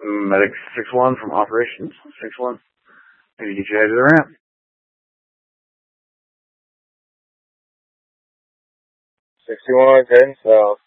Medic 6-1 from Operations 6-1. Maybe get you out of the ramp. 61, heading south.